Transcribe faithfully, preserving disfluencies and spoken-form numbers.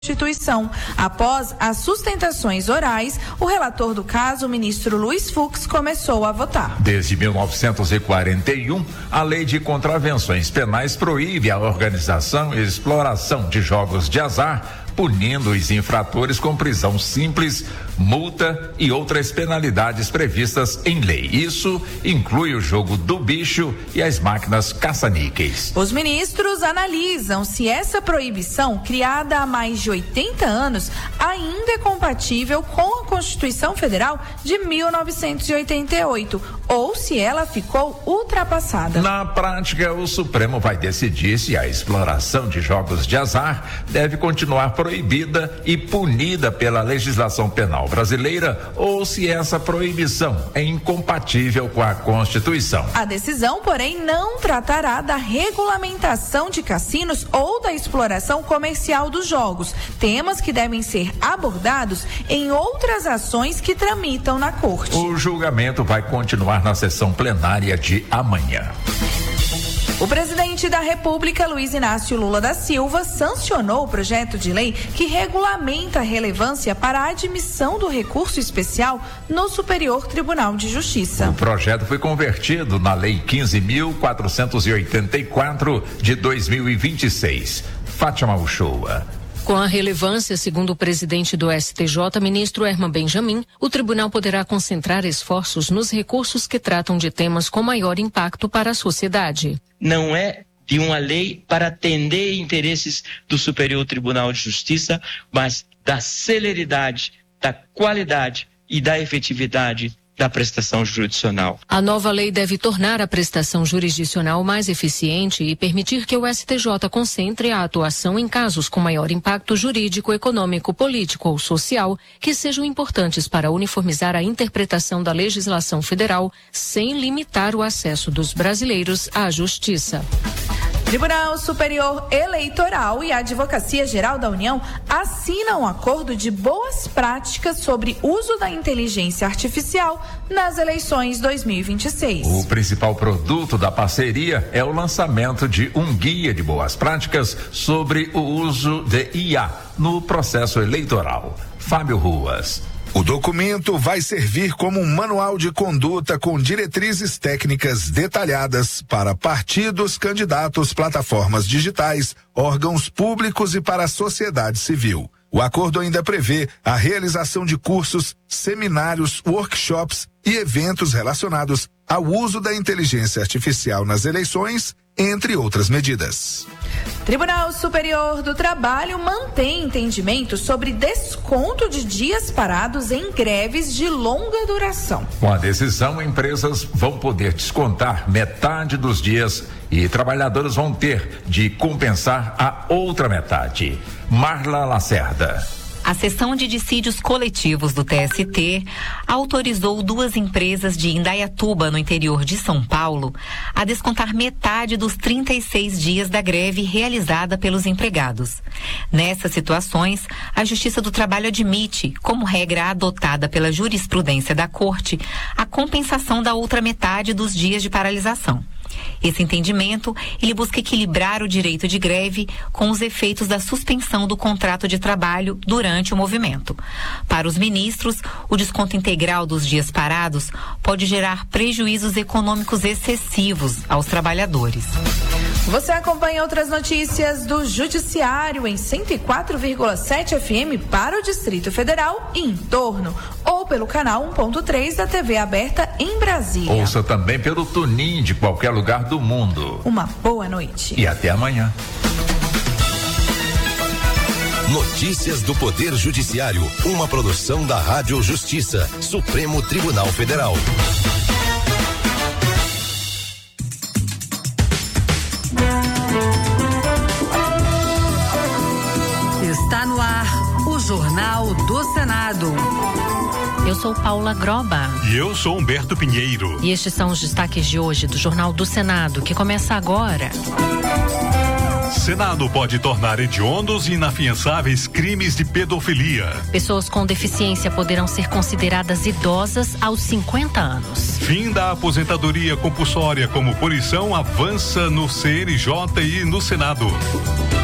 Constituição. Após as sustentações orais, o relator do caso, o ministro Luiz Fux, começou a votar. Desde mil novecentos e quarenta e um, a Lei de Contravenções Penais proíbe a organização e exploração de jogos de azar, punindo os infratores com prisão simples, multa e outras penalidades previstas em lei. Isso inclui o jogo do bicho e as máquinas caça-níqueis. Os ministros analisam se essa proibição, criada há mais de oitenta anos, ainda é compatível com a Constituição Federal de mil novecentos e oitenta e oito ou se ela ficou ultrapassada. Na prática, o Supremo vai decidir se a exploração de jogos de azar deve continuar proibida e punida pela legislação penal brasileira ou se essa proibição é incompatível com a Constituição. A decisão, porém, não tratará da regulamentação de cassinos ou da exploração comercial dos jogos, temas que devem ser abordados em outras ações que tramitam na Corte. O julgamento vai continuar na sessão plenária de amanhã. O presidente da República, Luiz Inácio Lula da Silva, sancionou o projeto de lei que regulamenta a relevância para a admissão do recurso especial no Superior Tribunal de Justiça. O projeto foi convertido na Lei quinze mil quatrocentos e oitenta e quatro de dois mil e vinte e seis. Fátima Uchoa. Com a relevância, segundo o presidente do S T J, ministro Herman Benjamin, o tribunal poderá concentrar esforços nos recursos que tratam de temas com maior impacto para a sociedade. Não é de uma lei para atender interesses do Superior Tribunal de Justiça, mas da celeridade, da qualidade e da efetividade da prestação jurisdicional. A nova lei deve tornar a prestação jurisdicional mais eficiente e permitir que o S T J concentre a atuação em casos com maior impacto jurídico, econômico, político ou social, que sejam importantes para uniformizar a interpretação da legislação federal, sem limitar o acesso dos brasileiros à justiça. Tribunal Superior Eleitoral e a Advocacia Geral da União assinam um acordo de boas práticas sobre uso da inteligência artificial nas eleições dois mil e vinte e seis. O principal produto da parceria é o lançamento de um guia de boas práticas sobre o uso de I A no processo eleitoral. Fábio Ruas. O documento vai servir como um manual de conduta com diretrizes técnicas detalhadas para partidos, candidatos, plataformas digitais, órgãos públicos e para a sociedade civil. O acordo ainda prevê a realização de cursos, seminários, workshops e eventos relacionados ao uso da inteligência artificial nas eleições, entre outras medidas. Tribunal Superior do Trabalho mantém entendimento sobre desconto de dias parados em greves de longa duração. Com a decisão, empresas vão poder descontar metade dos dias e trabalhadores vão ter de compensar a outra metade. Marla Lacerda. A Seção de Dissídios Coletivos do T S T autorizou duas empresas de Indaiatuba, no interior de São Paulo, a descontar metade dos trinta e seis dias da greve realizada pelos empregados. Nessas situações, a Justiça do Trabalho admite, como regra adotada pela jurisprudência da Corte, a compensação da outra metade dos dias de paralisação. Esse entendimento, ele busca equilibrar o direito de greve com os efeitos da suspensão do contrato de trabalho durante o movimento. Para os ministros, o desconto integral dos dias parados pode gerar prejuízos econômicos excessivos aos trabalhadores. Você acompanha outras notícias do Judiciário em cento e quatro vírgula sete F M para o Distrito Federal e em torno, ou pelo canal um ponto três da T V aberta em Brasília. Ouça também pelo Tunin de qualquer lugar do mundo. Uma boa noite. E até amanhã. Notícias do Poder Judiciário, uma produção da Rádio Justiça, Supremo Tribunal Federal. Está no ar o Jornal do Senado. Eu sou Paula Groba. E eu sou Humberto Pinheiro. E estes são os destaques de hoje do Jornal do Senado, que começa agora. Senado pode tornar hediondos e inafiançáveis crimes de pedofilia. Pessoas com deficiência poderão ser consideradas idosas aos cinquenta anos. Fim da aposentadoria compulsória como punição avança no C N J e no Senado.